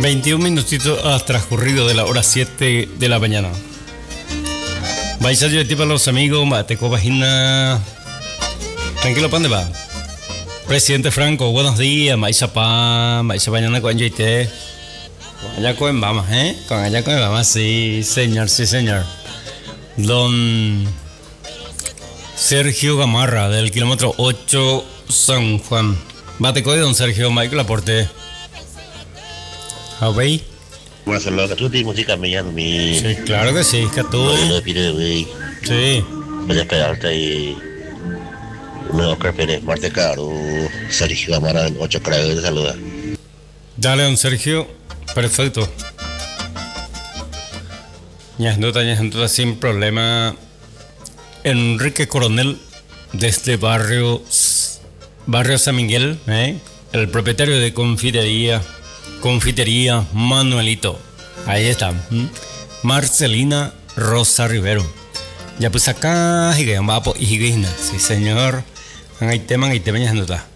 21 minutitos has transcurrido de la hora 7 de la mañana. Vais a divertir para los amigos, Mateco Vagina. Tranquilo, ¿para dónde va? Presidente Franco, buenos días, Maisa Pan, Maisa mañana con JT. Con allá con vamos, Con allá con vamos, sí, señor, sí, señor. Don Sergio Gamarra, del kilómetro 8, San Juan. Bateco de don Sergio, Michael Aporte. ¿Veis? Buenas tardes, tú tienes música mía, mi. Sí, claro que sí, que tú. Sí. Voy a esperarte y. No, Oscar Pérez, Marte Caro, Sergio Amara, 8 Craig, te saluda. Dale, don Sergio, perfecto. Ya nota sin problema. Enrique Coronel, desde barrio San Miguel, el propietario de confitería Manuelito. Ahí está. Marcelina Rosa Rivero. Ya pues acá, sí señor. Ahí teman ya nota.